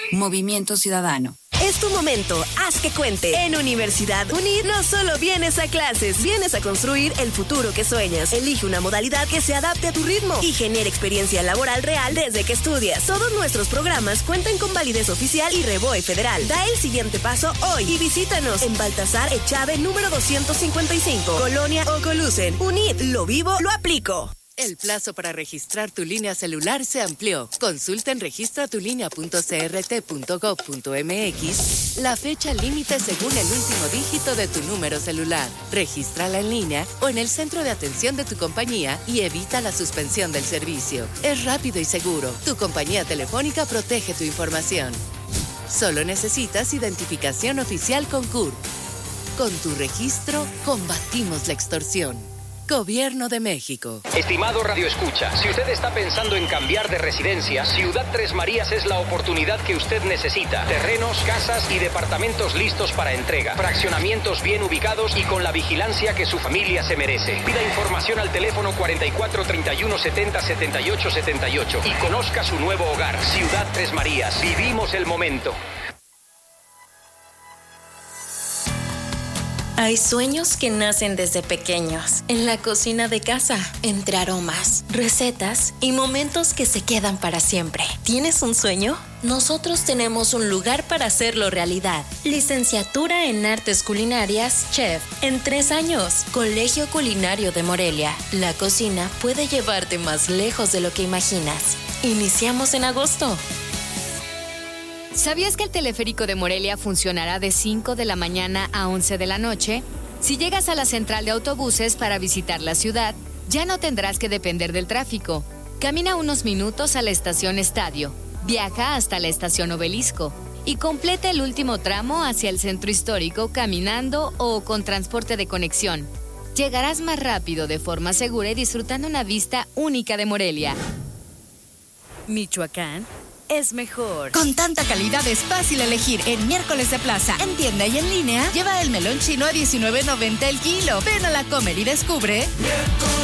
Movimiento Ciudadano. Es tu momento, haz que cuente. En Universidad UNIR no solo vienes a clases, vienes a construir el futuro que sueñas. Elige una modalidad que se adapte a tu ritmo y genere experiencia laboral real desde que estudias. Todos nuestros programas cuentan con validez oficial y REVOE federal. Da el siguiente paso hoy y visítanos en Baltasar Echave número 255, Colonia Ocolucen. UNIR, lo vivo, lo aplico. El plazo para registrar tu línea celular se amplió. Consulta en registratulinea.crt.gov.mx la fecha límite según el último dígito de tu número celular. Regístrala en línea o en el centro de atención de tu compañía y evita la suspensión del servicio. Es rápido y seguro. Tu compañía telefónica protege tu información. Solo necesitas identificación oficial con CURP. Con tu registro, combatimos la extorsión. Gobierno de México. Estimado Radio Escucha, si usted está pensando en cambiar de residencia, Ciudad Tres Marías es la oportunidad que usted necesita. Terrenos, casas y departamentos listos para entrega. Fraccionamientos bien ubicados y con la vigilancia que su familia se merece. Pida información al teléfono 44 31 70 78 78 y conozca su nuevo hogar. Ciudad Tres Marías. Vivimos el momento. Hay sueños que nacen desde pequeños, en la cocina de casa, entre aromas, recetas y momentos que se quedan para siempre. ¿Tienes un sueño? Nosotros tenemos un lugar para hacerlo realidad. Licenciatura en Artes Culinarias, Chef, en 3 años. Colegio Culinario de Morelia. La cocina puede llevarte más lejos de lo que imaginas. Iniciamos en agosto. ¿Sabías que el teleférico de Morelia funcionará de 5 de la mañana a 11 de la noche? Si llegas a la central de autobuses para visitar la ciudad, ya no tendrás que depender del tráfico. Camina unos minutos a la estación Estadio, viaja hasta la estación Obelisco y completa el último tramo hacia el centro histórico caminando o con transporte de conexión. Llegarás más rápido, de forma segura y disfrutando una vista única de Morelia. Michoacán es mejor. Con tanta calidad es fácil elegir en Miércoles de Plaza. En tienda y en línea, lleva el melón chino a $19.90 el kilo. Ven a La Comer y descubre